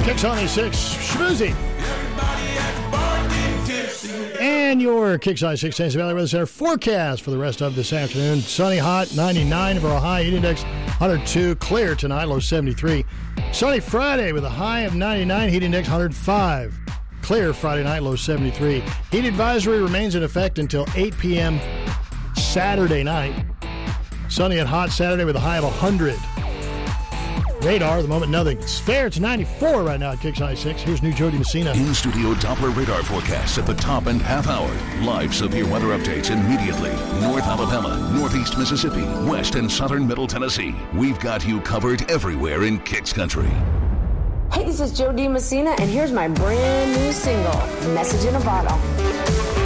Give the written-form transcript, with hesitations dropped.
Kicks on A6, Schmoozy. And your Kicks on A6 Tennessee Valley Weather Center forecast for the rest of this afternoon. Sunny, hot, 99 for a high. Heat index 102. Clear tonight, low 73. Sunny Friday with a high of 99. Heat index 105. Clear Friday night, low 73. Heat advisory remains in effect until 8 p.m. Saturday night. Sunny and hot Saturday with a high of 100. Radar, at the moment, nothing. It's fair. It's 94 right now at Kicks 96. Here's new Jody Messina. In-studio Doppler radar forecasts at the top and half hour. Live severe weather updates immediately. North Alabama, Northeast Mississippi, West and Southern Middle Tennessee. We've got you covered everywhere in Kicks Country. Hey, this is Jody Messina, and here's my brand new single, Message in a Bottle.